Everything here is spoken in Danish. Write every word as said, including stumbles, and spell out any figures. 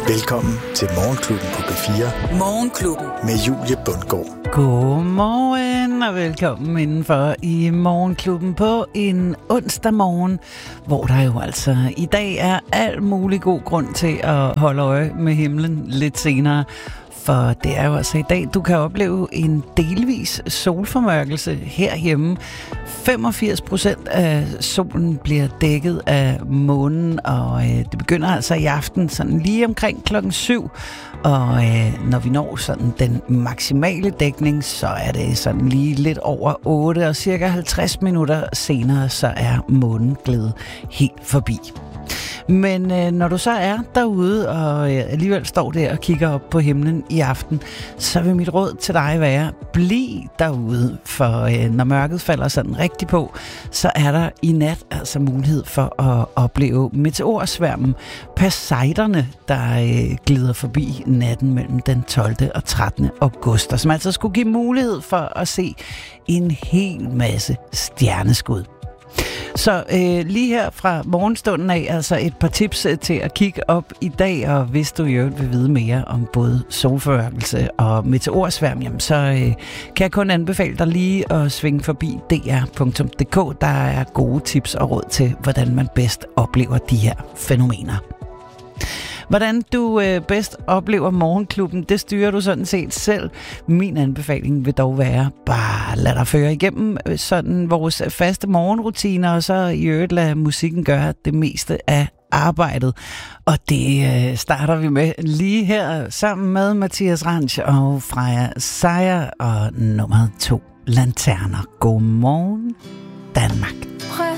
Velkommen til Morgenklubben på B fire. Morgenklubben. Med Julie Bundgaard. Godmorgen og velkommen indenfor i Morgenklubben på en onsdag morgen, hvor der jo altså i dag er al mulig god grund til at holde øje med himlen lidt senere. For det er jo altså i dag, du kan opleve en delvis solformørkelse herhjemme. femogfirs procent af solen bliver dækket af månen, og øh, det begynder altså i aften sådan lige omkring klokken syv. Og øh, når vi når sådan den maksimale dækning, så er det sådan lige lidt over otte, og cirka halvtreds minutter senere, så er månen glædet helt forbi. Men øh, når du så er derude og øh, alligevel står der og kigger op på himlen i aften, så vil mit råd til dig være, bliv derude, for øh, når mørket falder sådan rigtig på, så er der i nat altså mulighed for at opleve meteorsværmen, Perseiderne, der øh, glider forbi natten mellem den tolvte og trettende august, og som altså skulle give mulighed for at se en hel masse stjerneskud. Så øh, lige her fra morgenstunden af, altså et par tips til at kigge op i dag, og hvis du i øvrigt vil vide mere om både solformørkelse og meteorsværm, jamen så øh, kan jeg kun anbefale dig lige at svinge forbi d r punktum d k. Der er gode tips og råd til, hvordan man bedst oplever de her fænomener. Hvordan du øh, bedst oplever Morgenklubben, det styrer du sådan set selv. Min anbefaling vil dog være, bare lad dig føre igennem sådan vores faste morgenrutiner, og så i øvrigt lade musikken gøre det meste af arbejdet. Og det øh, starter vi med lige her, sammen med Mathias Ranch og Freja Sejer, og nummer to, Lanterner. Godmorgen, Danmark.